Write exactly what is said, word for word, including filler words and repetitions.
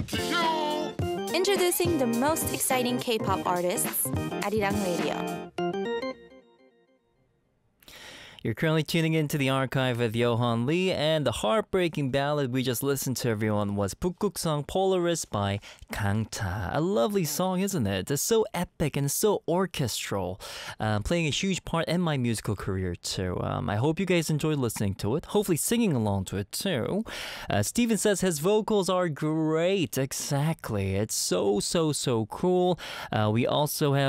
Introducing the most exciting K-pop artists, Arirang Radio. You're currently tuning into the archive with Johan Lee, and the heartbreaking ballad we just listened to, everyone, was 북극성 Polaris by Kangta. A lovely song, isn't it? It's so epic and so orchestral, um, playing a huge part in my musical career too. Um, I hope you guys enjoyed listening to it, hopefully singing along to it too. Uh, Steven says his vocals are great. Exactly. It's so, so, so cool. Uh, we also have